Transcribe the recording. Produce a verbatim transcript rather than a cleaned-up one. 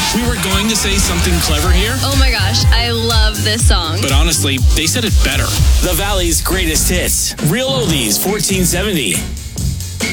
We were going to say something clever here, Oh my gosh, I love this song. but honestly, they said it better. The Valley's greatest hits. Real Oldies fourteen seventy.